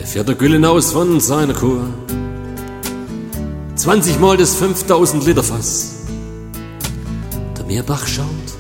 fährt der Güllen aus von seiner Kur. 20 Mal das 5000 Liter Fass. Der Meerbach schaut